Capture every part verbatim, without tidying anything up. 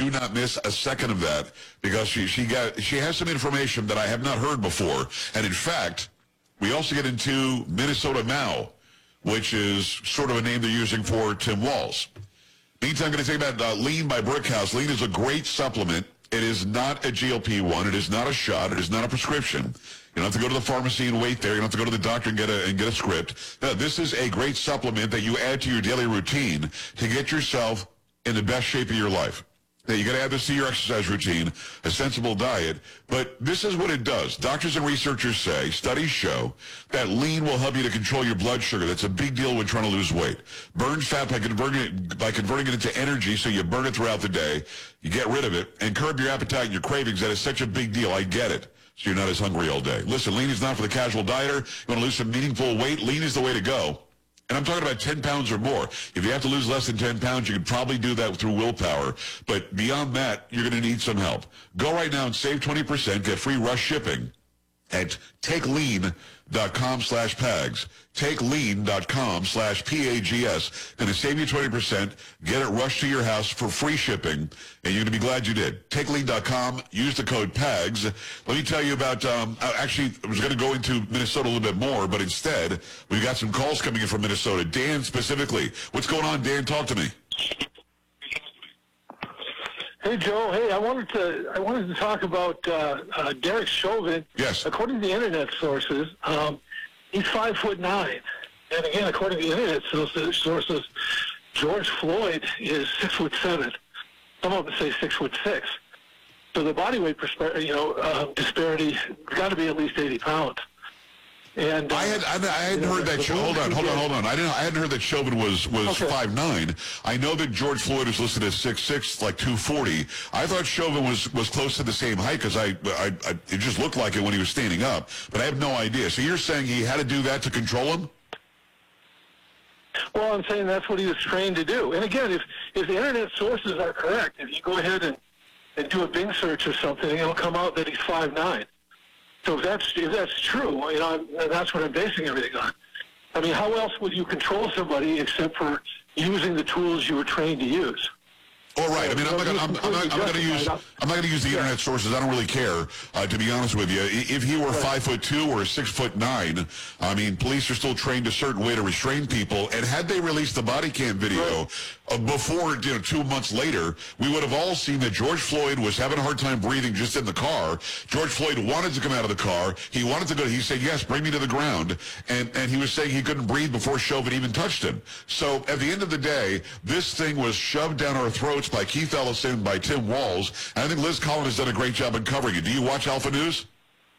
do not miss a second of that because she she got she has some information that I have not heard before. And in fact, we also get into Minnesota Now, which is sort of a name they're using for Tim Walz. Meantime, I'm going to tell you about uh, Lean by Brickhouse. Lean is a great supplement. It is not a G L P one. It is not a shot. It is not a prescription. You don't have to go to the pharmacy and wait there. You don't have to go to the doctor and get a, and get a script. No, this is a great supplement that you add to your daily routine to get yourself in the best shape of your life. Now, you got to add this to your exercise routine, a sensible diet, but this is what it does. Doctors and researchers say, studies show, that Lean will help you to control your blood sugar. That's a big deal when trying to lose weight. Burn fat by converting it, by converting it into energy so you burn it throughout the day. You get rid of it and curb your appetite and your cravings. That is such a big deal. I get it. So you're not as hungry all day. Listen, Lean is not for the casual dieter. You want to lose some meaningful weight? Lean is the way to go. And I'm talking about ten pounds or more. If you have to lose less than ten pounds, you can probably do that through willpower. But beyond that, you're going to need some help. Go right now and save twenty percent. Get free rush shipping at takelean.com slash pags. Takelean.com slash P-A-G-S. Going to save you twenty percent. Get it rushed to your house for free shipping. And you're going to be glad you did. Takelean dot com. Use the code PAGS. Let me tell you about, um, actually, I was going to go into Minnesota a little bit more, but instead, we've got some calls coming in from Minnesota. Dan specifically. What's going on, Dan? Talk to me. Hey, Joe. Hey, I wanted to I wanted to talk about uh, uh, Derek Chauvin. Yes. According to the internet sources, um, he's five foot nine, and again, according to the internet sources, sources, George Floyd is six foot seven. Some of them say six foot six. So the body weight, persper- you know, uh, disparity has got to be at least eighty pounds. And uh, I had I, I hadn't you know, heard that. Cho- hold on, hold on, hold on. I didn't. I hadn't heard that Chauvin was was okay. five nine. I know that George Floyd was listed as six six, like two forty. I thought Chauvin was, was close to the same height because I, I I it just looked like it when he was standing up. But I have no idea. So you're saying he had to do that to control him? Well, I'm saying that's what he was trained to do. And again, if if the internet sources are correct, if you go ahead and, and do a Bing search or something, it'll come out that he's five nine. So if that's if that's true, you know, that's what I'm basing everything on. I mean, how else would you control somebody except for using the tools you were trained to use? All right. I mean, I'm not going. I'm, I'm not, I'm going to use. I'm not going to use the yeah. internet sources. I don't really care, uh, to be honest with you. If he were right. five foot two or six foot nine, I mean, police are still trained a certain way to restrain people. And had they released the body cam video right. uh, before, you know, two months later, we would have all seen that George Floyd was having a hard time breathing just in the car. George Floyd wanted to come out of the car. He wanted to go. He said, "Yes, bring me to the ground." And and he was saying he couldn't breathe before Chauvin even touched him. So at the end of the day, this thing was shoved down our throats by Keith Ellison, by Tim Walz, and I think Liz Collin has done a great job in covering it. Do you watch Alpha News?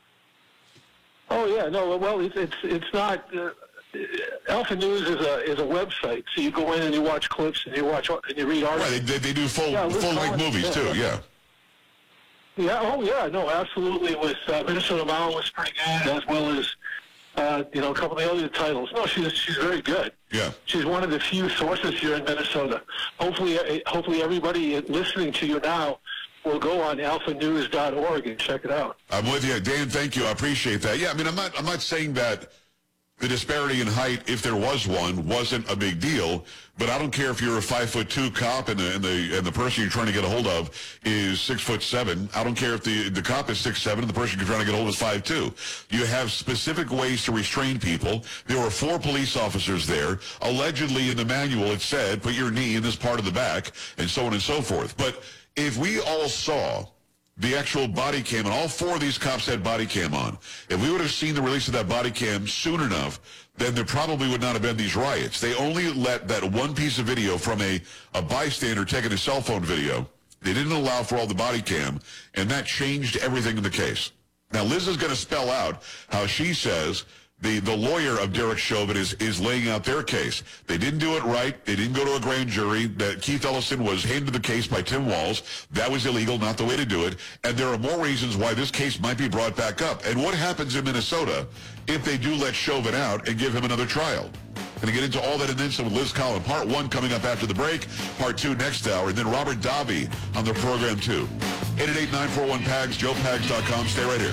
Oh yeah, no. Well, it's it's, it's not. Uh, Alpha News is a is a website, so you go in and you watch clips and you watch and you read articles. Right, they, they do full yeah, full length movies yeah, too. Yeah. Yeah. Oh yeah. No, absolutely. With uh, Minnesota Now was pretty good, as well as uh, you know a couple of the other titles. No, she's she's very good. Yeah. She's one of the few sources here in Minnesota. Hopefully, uh, hopefully everybody listening to you now will go on alpha news dot org and check it out. I'm with you, Dan. Thank you. I appreciate that. Yeah, I mean, I'm not I'm not saying that the disparity in height, if there was one, wasn't a big deal. But I don't care if you're a five foot two cop and the and the and the person you're trying to get a hold of is six foot seven. I don't care if the the cop is six seven and the person you're trying to get a hold of is five two. You have specific ways to restrain people. There were four police officers there. Allegedly, in the manual, it said put your knee in this part of the back, and so on and so forth. But if we all saw the actual body cam, and all four of these cops had body cam on, if we would have seen the release of that body cam soon enough, then there probably would not have been these riots. They only let that one piece of video from a, a bystander taking a cell phone video. They didn't allow for all the body cam, and that changed everything in the case. Now, Liz is going to spell out how she says the, the lawyer of Derek Chauvin is, is laying out their case. They didn't do it right. They didn't go to a grand jury. That Keith Ellison was handed the case by Tim Walz. That was illegal, not the way to do it. And there are more reasons why this case might be brought back up. And what happens in Minnesota if they do let Chauvin out and give him another trial? Going to get into all that and then some with Liz Collin. Part one coming up after the break. Part two next hour. And then Robert Davi on the program too. eight eight eight, nine four one, P A G S, joe pags dot com. Stay right here.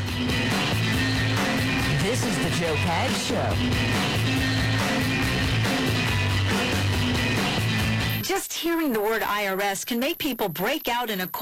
This is the Joe Pags Show. Just hearing the word I R S can make people break out in a